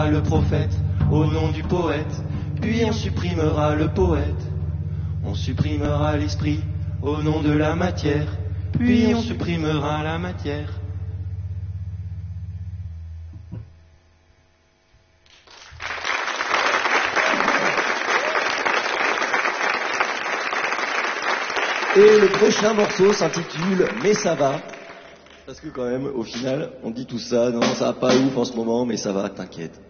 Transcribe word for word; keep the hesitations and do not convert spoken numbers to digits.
supprimera le prophète au nom du poète, puis on supprimera le poète. On supprimera l'esprit au nom de la matière, puis on supprimera la matière. Et le prochain morceau s'intitule « Mais ça va ». Parce que quand même, au final, on dit tout ça, non, ça va pas ouf en ce moment, mais ça va, t'inquiète.